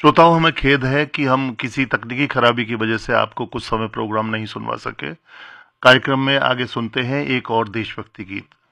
श्रोताओं, हमें खेद है कि हम किसी तकनीकी खराबी की वजह से आपको कुछ समय प्रोग्राम नहीं सुनवा सके। कार्यक्रम में आगे सुनते हैं एक और देशभक्ति गीत।